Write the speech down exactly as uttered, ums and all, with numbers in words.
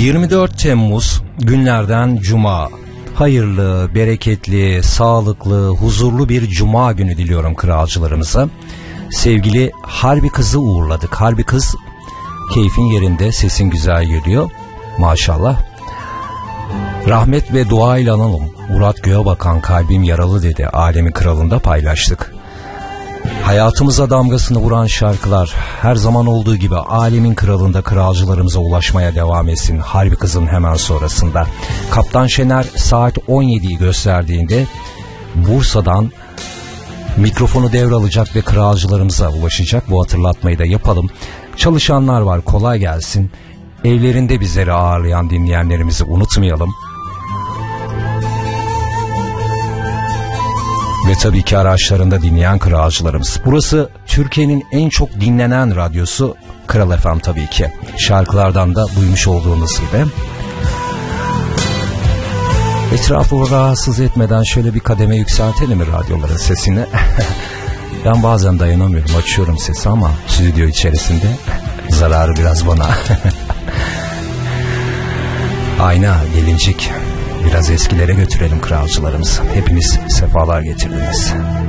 yirmi dört Temmuz günlerden Cuma. Hayırlı, bereketli, sağlıklı, huzurlu bir Cuma günü diliyorum kralcılarımıza. Sevgili Harbi Kız'ı uğurladık. Harbi Kız keyfin yerinde, sesin güzel geliyor. Maşallah. Rahmet ve dua ile analım. Murat Göğebakan kalbim yaralı dedi. Alemin Kralı'nda paylaştık. Hayatımıza damgasını vuran şarkılar her zaman olduğu gibi Alemin Kralı'nda kralcılarımıza ulaşmaya devam etsin. Harbi Kız'ın hemen sonrasında. Kaptan Şener saat on yediyi gösterdiğinde Bursa'dan mikrofonu devralacak ve kralcılarımıza ulaşacak. Bu hatırlatmayı da yapalım. Çalışanlar var, kolay gelsin. Evlerinde bizleri ağırlayan dinleyenlerimizi unutmayalım. Ve tabii ki araçlarında dinleyen kralcılarımız. Burası Türkiye'nin en çok dinlenen radyosu Kral F M tabii ki. Şarkılardan da duymuş olduğunuz gibi. Etrafı rahatsız etmeden şöyle bir kademe yükseltelim mi radyoların sesini? Ben bazen dayanamıyorum, açıyorum sesi ama stüdyo içerisinde zararı biraz bana. Ayna, gelincik, biraz eskilere götürelim kralcılarımızı. Hepiniz sefalar getirdiniz.